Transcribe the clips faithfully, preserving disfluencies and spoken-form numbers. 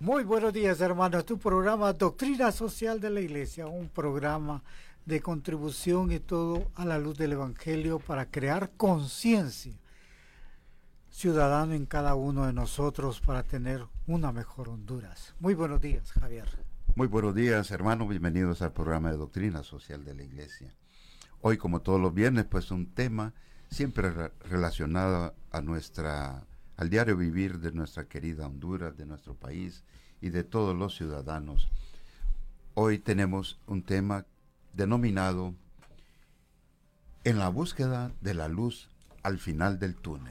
Muy buenos días, hermanos. Tu programa Doctrina Social de la Iglesia, un programa de contribución y todo a la luz del Evangelio para crear conciencia ciudadana en cada uno de nosotros para tener una mejor Honduras. Muy buenos días, Javier. Muy buenos días, hermanos. Bienvenidos al programa de Doctrina Social de la Iglesia. Hoy, como todos los viernes, pues un tema siempre re- relacionado a nuestra, al diario vivir de nuestra querida Honduras, de nuestro país y de todos los ciudadanos. Hoy tenemos un tema denominado En la búsqueda de la luz al final del túnel.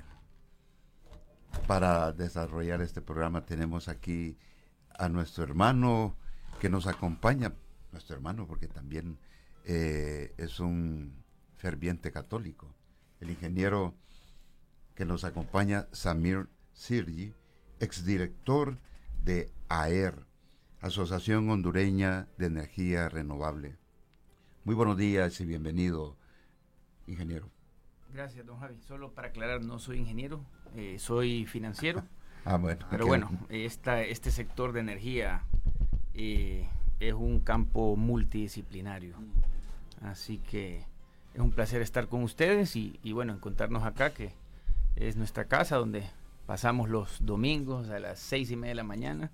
Para desarrollar este programa tenemos aquí a nuestro hermano que nos acompaña, nuestro hermano porque también eh, es un ferviente católico, el ingeniero que nos acompaña, Samir Sirgi, exdirector de A E R, Asociación Hondureña de Energía Renovable. Muy buenos días y bienvenido, ingeniero. Gracias, don Javi. Solo para aclarar, no soy ingeniero, eh, soy financiero. Ah, bueno. Pero okay. bueno, esta, este sector de energía eh, es un campo multidisciplinario. Así que es un placer estar con ustedes y, y bueno, encontrarnos acá, que es nuestra casa donde pasamos los domingos a las seis y media de la mañana.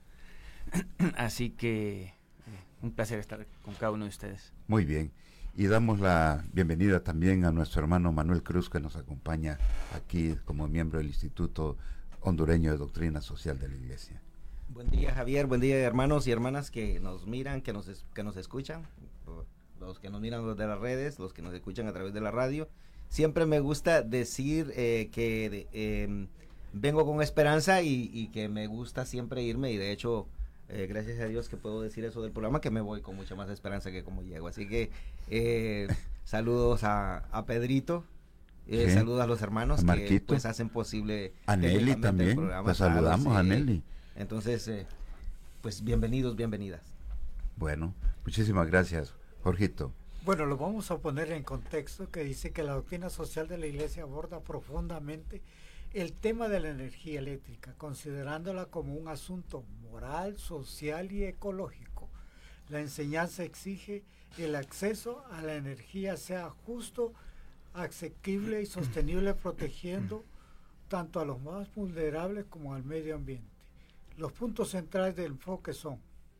Así que eh, un placer estar con cada uno de ustedes. Muy bien. Y damos la bienvenida también a nuestro hermano Manuel Cruz, que nos acompaña aquí como miembro del Instituto Hondureño de Doctrina Social de la Iglesia. Buen día, Javier, buen día, hermanos y hermanas que nos miran, que nos es, que nos escuchan, los que nos miran desde las redes, los que nos escuchan a través de la radio. Siempre me gusta decir eh, que eh, vengo con esperanza y, y que me gusta siempre irme, y de hecho Eh, gracias a Dios que puedo decir eso del programa, que me voy con mucha más esperanza que como llego. Así que eh, saludos a, a Pedrito, eh, sí. Saludos a los hermanos a que pues hacen posible a Nelly también, pues saludamos sí. a Nelly. Entonces, eh, pues bienvenidos, bienvenidas. Bueno, muchísimas gracias, Jorgito. Bueno, lo vamos a poner en contexto, que dice que la doctrina social de la Iglesia aborda profundamente el tema de la energía eléctrica, considerándola como un asunto moral, social y ecológico. La enseñanza exige que el acceso a la energía sea justo, asequible y sostenible, protegiendo tanto a los más vulnerables como al medio ambiente. Los puntos centrales del enfoque son: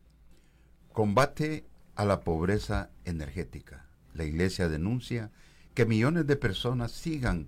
combate a la pobreza energética. La Iglesia denuncia que millones de personas sigan